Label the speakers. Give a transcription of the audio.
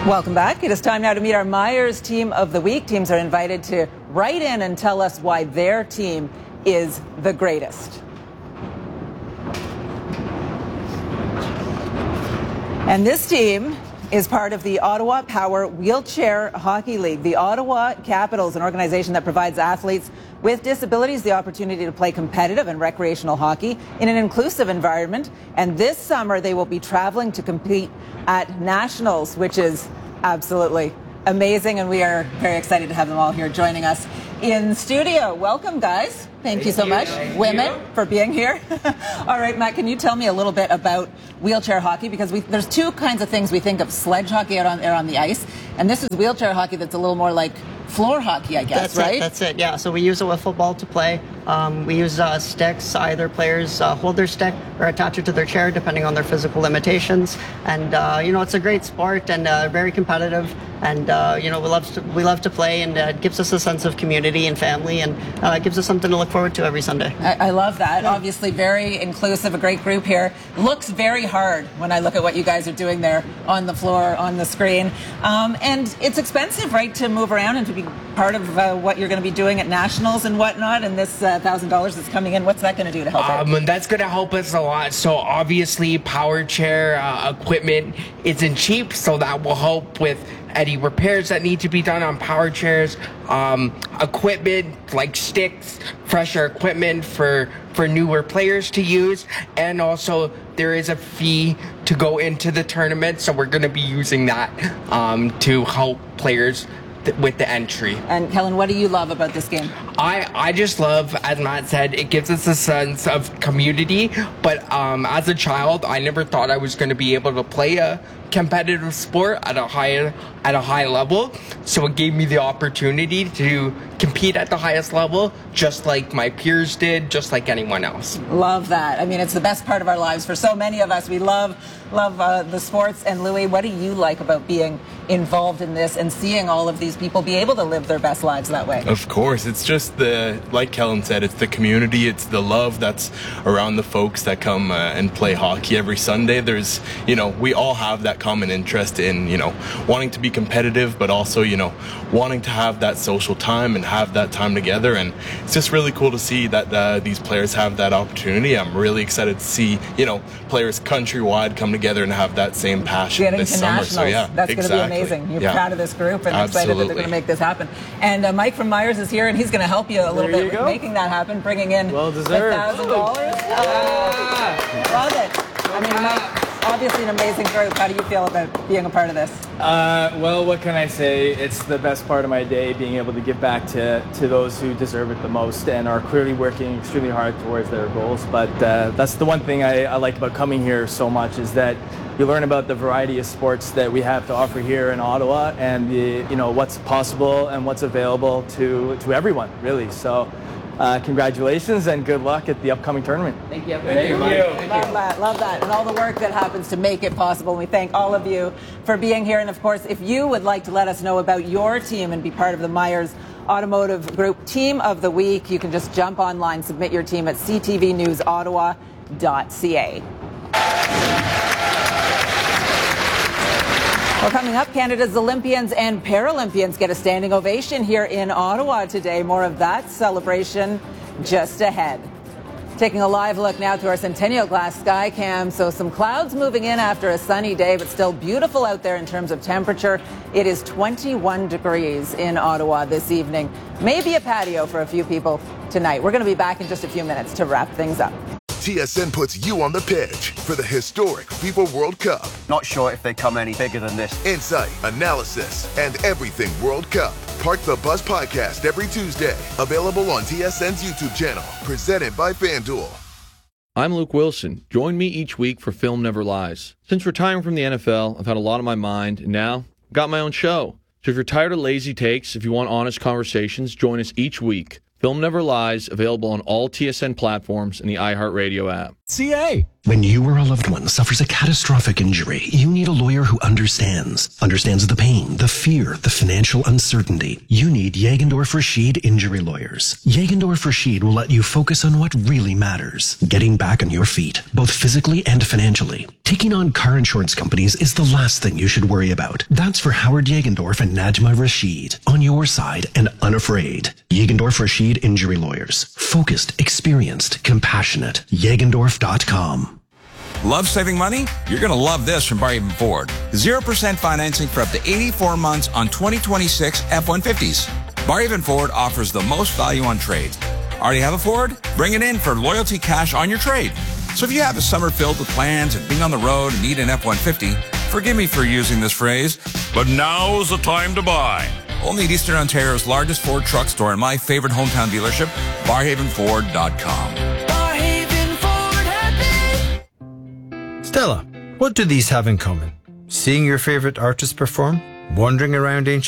Speaker 1: Welcome back. It is time now to meet our Myers Team of the Week. Teams are invited to write in and tell us why their team is the greatest. And this team is part of the Ottawa Power Wheelchair Hockey League. The Ottawa Capitals, an organization that provides athletes with disabilities the opportunity to play competitive and recreational hockey in an inclusive environment. And this summer, they will be traveling to compete at Nationals, which is absolutely amazing. And we are very excited to have them all here joining us in studio. Welcome, guys. Thank you so much, women, for being here. All right, Matt, can you tell me a little bit about wheelchair hockey? Because there's two kinds of things we think of: sledge hockey out on the ice, and this is wheelchair hockey that's a little more like floor hockey, I guess, right?
Speaker 2: That's it, yeah. So we use a wiffle ball to play. We use sticks. Either players hold their stick or attach it to their chair, depending on their physical limitations. And, it's a great sport and very competitive. And, we love to play, and it gives us a sense of community and family, and it gives us something to look forward to every Sunday.
Speaker 1: I love that. Yeah. Obviously very inclusive, a great group here. Looks very hard when I look at what you guys are doing there on the floor, on the screen. And it's expensive, right, to move around and to be part of what you're going to be doing at Nationals and whatnot. And this $1,000 that's coming in, what's that going to do to help out?
Speaker 3: That's going to help us a lot. So obviously power chair equipment isn't cheap, so that will help with any repairs that need to be done on power chairs, equipment like sticks, fresher equipment for newer players to use, and also there is a fee to go into the tournament, so we're going to be using that to help players with the entry.
Speaker 1: And Kellen, what do you love about this game?
Speaker 3: I just love, as Matt said, it gives us a sense of community, but as a child, I never thought I was going to be able to play a competitive sport at a high level, so it gave me the opportunity to compete at the highest level, just like my peers did, just like anyone else.
Speaker 1: Love that. I mean, it's the best part of our lives for so many of us. We love the sports. And Louis, what do you like about being involved in this and seeing all of these people be able to live their best lives that way?
Speaker 4: Of course, it's just like Kellen said, it's the community, it's the love that's around the folks that come and play hockey every Sunday. There's, we all have that common interest in, wanting to be competitive, but also, wanting to have that social time and have that time together. And it's just really cool to see that these players have that opportunity. I'm really excited to see, players countrywide come together and have that same passion
Speaker 1: Getting
Speaker 4: this
Speaker 1: to
Speaker 4: summer.
Speaker 1: Nationals.
Speaker 4: So yeah,
Speaker 1: that's going to be amazing. You're proud of this group and excited that they're going to make this happen. And Mike from Myers is here, and he's going to help you a little bit with making that happen, bringing in $1,000. Love it. I mean, Mike, obviously an amazing group. How do you feel about being a part of this?
Speaker 5: Well, what can I say? It's the best part of my day, being able to give back to those who deserve it the most and are clearly working extremely hard towards their goals. But that's the one thing I like about coming here so much, is that you learn about the variety of sports that we have to offer here in Ottawa, and what's possible and what's available to everyone, really. So congratulations and good luck at the upcoming tournament.
Speaker 1: Thank you.
Speaker 5: Thank you.
Speaker 1: Love that. And all the work that happens to make it possible. We thank all of you for being here. And of course, if you would like to let us know about your team and be part of the Myers Automotive Group Team of the Week, you can just jump online, submit your team at ctvnewsottawa.ca. Well, coming up, Canada's Olympians and Paralympians get a standing ovation here in Ottawa today. More of that celebration just ahead. Taking a live look now through our Centennial Glass sky cam. So some clouds moving in after a sunny day, but still beautiful out there in terms of temperature. It is 21 degrees in Ottawa this evening. Maybe a patio for a few people tonight. We're going to be back in just a few minutes to wrap things up.
Speaker 6: TSN puts you on the pitch for the historic FIFA World Cup.
Speaker 7: Not sure if they come any bigger than this.
Speaker 6: Insight, analysis, and everything World Cup. Park the Bus podcast every Tuesday. Available on TSN's YouTube channel. Presented by FanDuel.
Speaker 8: I'm Luke Wilson. Join me each week for Film Never Lies. Since retiring from the NFL, I've had a lot on my mind, and now I've got my own show. So if you're tired of lazy takes, if you want honest conversations, join us each week. Film Never Lies, available on all TSN platforms and the iHeartRadio app.
Speaker 9: CA. When you or a loved one suffers a catastrophic injury, you need a lawyer who understands the pain, the fear, the financial uncertainty. You need Jagendorf Rashid Injury Lawyers. Jagendorf Rashid will let you focus on what really matters, getting back on your feet, both physically and financially. Taking on car insurance companies is the last thing you should worry about. That's for Howard Jagendorf and Najma Rashid. On your side and unafraid. Jagendorf Rashid Injury Lawyers. Focused, experienced, compassionate. Jagendorf.com.
Speaker 10: Love saving money? You're going to love this from Barhaven Ford. 0% financing for up to 84 months on 2026 F-150s. Barhaven Ford offers the most value on trades. Already have a Ford? Bring it in for loyalty cash on your trade. So if you have a summer filled with plans and being on the road and need an F-150, forgive me for using this phrase, but now's the time to buy. Only at Eastern Ontario's largest Ford truck store and my favorite hometown dealership, barhavenford.com.
Speaker 11: Stella, what do these have in common? Seeing your favorite artist perform? Wandering around ancient